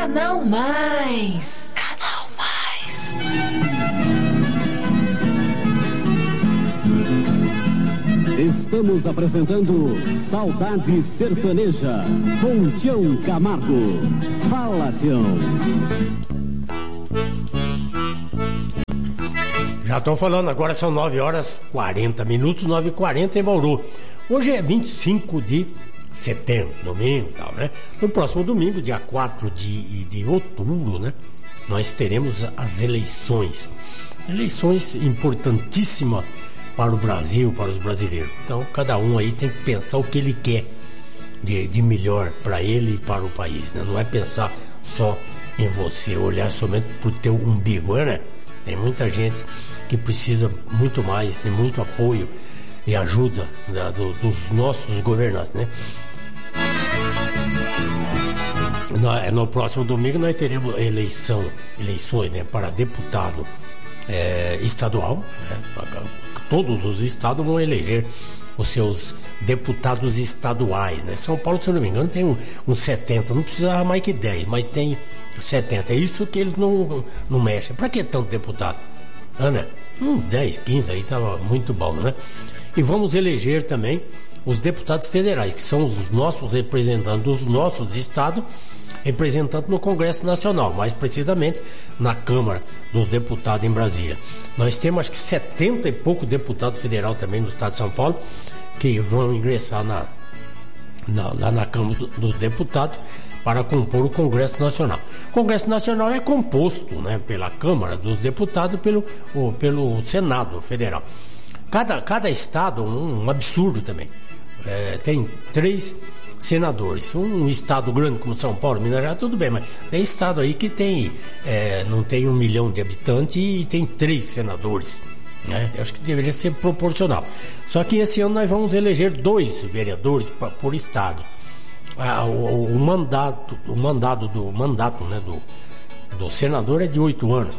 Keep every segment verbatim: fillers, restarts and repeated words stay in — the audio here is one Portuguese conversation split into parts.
Canal Mais. Canal Mais. Estamos apresentando Saudade Sertaneja com Tião Camargo. Fala, Tião. Já estou falando, agora são nove horas e quarenta minutos, nove e quarenta em Bauru. Hoje é vinte e cinco de setembro, domingo e tal, né? No próximo domingo, dia quatro de, de outubro, né? Nós teremos as eleições. Eleições importantíssimas para o Brasil, para os brasileiros. Então, cada um aí tem que pensar o que ele quer de, de melhor para ele e para o país, né? Não é pensar só em você, olhar somente para o teu umbigo, né? Tem muita gente que precisa muito mais, de muito apoio e ajuda da, do, dos nossos governantes, né? No, no próximo domingo nós teremos eleição, eleições, né, para deputado é, estadual, né? Todos os estados vão eleger os seus deputados estaduais, né? São Paulo, se eu não me engano, tem uns um, um setenta, não precisava mais que dez, mas tem setenta. É isso que eles não, não mexem. Para que tanto deputado? Ah, né? Uns dez, quinze aí tava muito bom, né? E vamos eleger também os deputados federais, que são os nossos representantes dos nossos estados, representantes no Congresso Nacional, mais precisamente na Câmara dos Deputados em Brasília. Nós temos acho que setenta e pouco deputados federal também no estado de São Paulo, que vão ingressar na, na, lá na Câmara dos Deputados para compor o Congresso Nacional. O Congresso Nacional é composto, né, pela Câmara dos Deputados e pelo, o, pelo Senado Federal. Cada, cada estado, um, um absurdo também, é, tem três senadores. Um estado grande como São Paulo, Minas Gerais, tudo bem, mas tem estado aí que tem, é, não tem um milhão de habitantes e tem três senadores, né? Eu acho que deveria ser proporcional. Só que esse ano nós vamos eleger dois vereadores pra, por estado. Ah, o, o mandato, o mandato do mandato, né, do, do senador é de oito anos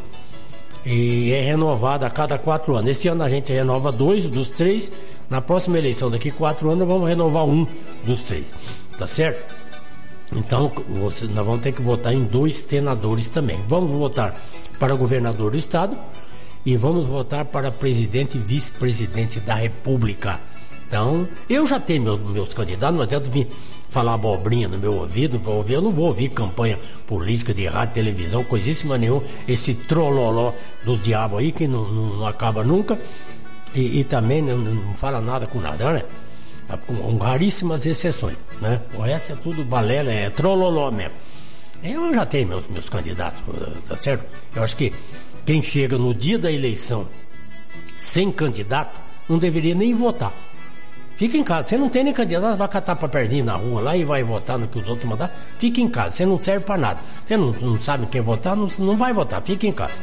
e é renovado a cada quatro anos. Esse ano a gente renova dois dos três. Na próxima eleição, daqui quatro anos, vamos renovar um dos três, tá certo? Então, você, nós vamos ter que votar em dois senadores também. Vamos votar para governador do estado e vamos votar para presidente e vice-presidente da República. Então, eu já tenho meus, meus candidatos, não adianta vir falar abobrinha no meu ouvido para ouvir. Eu não vou ouvir campanha política de rádio, televisão, coisíssima nenhuma, esse trololó do diabo aí que não, não, não acaba nunca. E, e também não, não fala nada com nada, né? Com raríssimas exceções, né? O resto é tudo balela, é trololó mesmo. Eu já tenho meus, meus candidatos, tá certo? Eu acho que quem chega no dia da eleição sem candidato não deveria nem votar. Fica em casa, você não tem nem candidato, vai catar papelzinho na rua lá e vai votar no que os outros mandar. Fica em casa, você não serve pra nada. Você não, não sabe quem votar, não, não vai votar, fica em casa.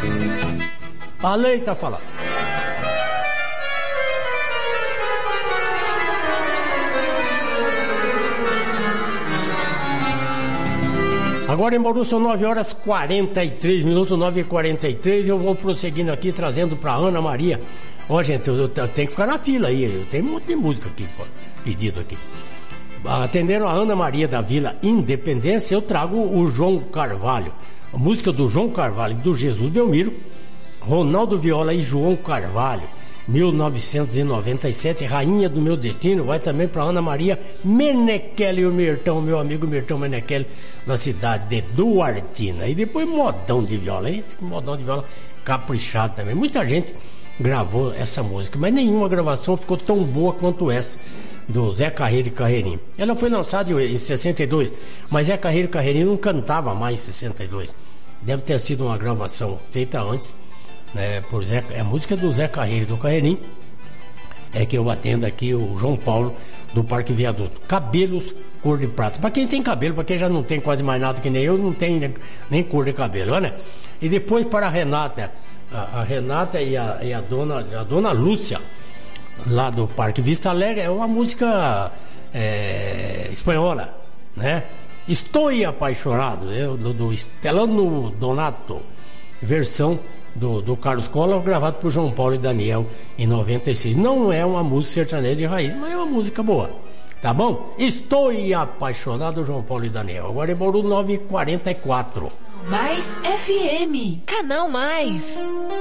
A lei tá falando. Agora em Bauru são nove horas e quarenta e três minutos, nove e quarenta e três. Eu vou prosseguindo aqui, trazendo para Ana Maria. Ó, gente, eu, eu tenho que ficar na fila aí. Eu tenho um monte de música aqui, pô, pedido aqui. Atendendo a Ana Maria da Vila Independência, eu trago o João Carvalho. A música do João Carvalho, do Jesus Belmiro, Ronaldo Viola e João Carvalho. mil novecentos e noventa e sete, Rainha do Meu Destino, vai também para Ana Maria Menechelli, o Mirtão, meu amigo Mirtão Menechelli, da cidade de Duartina. E depois modão de viola, hein? Esse modão de viola caprichado também. Muita gente gravou essa música, mas nenhuma gravação ficou tão boa quanto essa do Zé Carreiro e Carreirinho. Ela foi lançada em sessenta e dois, mas Zé Carreiro e Carreirinho não cantava mais em sessenta e dois. Deve ter sido uma gravação feita antes. É, por Zé, é a música do Zé Carreiro do Carreirinho. É que eu atendo aqui o João Paulo do Parque Viaduto. Cabelos cor de prata. Para quem tem cabelo, para quem já não tem quase mais nada que nem eu, não tem nem, nem cor de cabelo, né? E depois para a Renata, a, a Renata e, a, e a, dona, a dona Lúcia, lá do Parque Vista Alegre, é uma música é, espanhola, né? Estou apaixonado, eu, do, do Estelano Donato, versão Do, do Carlos Collor, gravado por João Paulo e Daniel em noventa e seis. Não é uma música sertaneja de raiz, mas é uma música boa. Tá bom? Estou apaixonado, João Paulo e Daniel. Agora é Bauru nove e quarenta e quatro. Mais F M. Canal Mais.